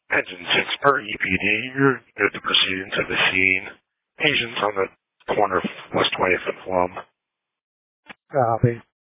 Engine 6 per EPD, you're good to proceed into the scene. Agents on the corner of West 20th and Plum. Copy.